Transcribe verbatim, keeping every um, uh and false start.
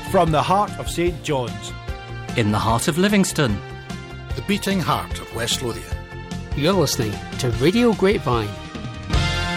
From the heart of St John's. In the heart of Livingston. The beating heart of West Lothian. You're listening to Radio Grapevine.